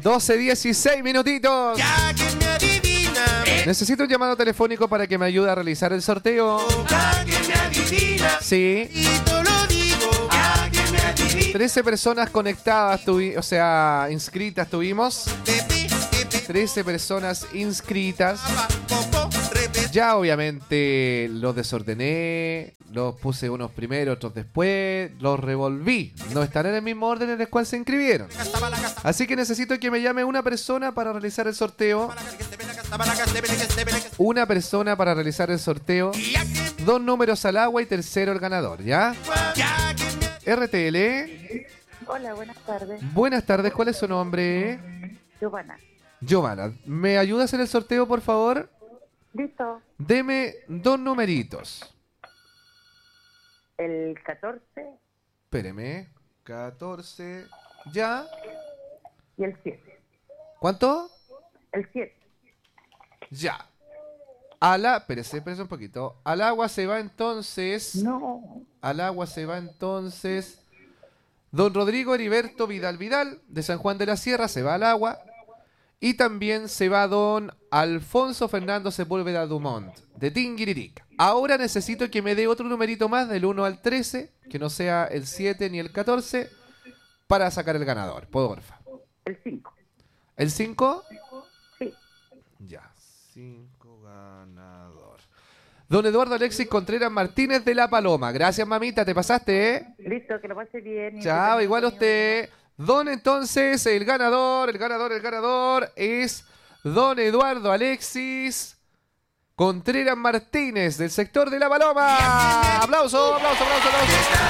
12:16 minutitos. Ya que me adivina. Necesito un llamado telefónico para que me ayude a realizar el sorteo. Ya que me adivina. Sí. Y te lo digo. Ya que me adivina. 13 personas conectadas, inscritas tuvimos. 13 personas inscritas. Ya obviamente los desordené, los puse unos primero, otros después, los revolví. No están en el mismo orden en el cual se inscribieron. Así que necesito que me llame una persona para realizar el sorteo. Una persona para realizar el sorteo. 2 números al agua y tercero el ganador, ¿ya? RTL. Hola, buenas tardes. Buenas tardes, ¿cuál es su nombre? Giovanna. Giovanna, ¿me ayuda a hacer el sorteo, por favor? Listo. Deme 2 numeritos. El 14 Espéreme. 14. ¿Ya? y el 7. ¿Cuánto? El 7. Ya. Espérese un poquito. Al agua se va entonces. No. Al agua se va entonces. Don Rodrigo Heriberto Vidal Vidal, de San Juan de la Sierra, se va al agua. Y también se va don Alfonso Fernando Sepúlveda Dumont, de Tinguiririca. Ahora necesito que me dé otro numerito más, del 1 al 13, que no sea el 7 ni el 14, para sacar el ganador. Porfa. El 5. ¿El 5? Sí. Ya, 5 ganador. Don Eduardo Alexis Contreras Martínez de La Paloma. Gracias, mamita, te pasaste, ¿eh? Listo, que lo pase bien. Chao, igual usted. Don, entonces, el ganador es don Eduardo Alexis Contreras Martínez, del sector de La Paloma. ¡Aplauso, aplauso, aplauso, aplauso!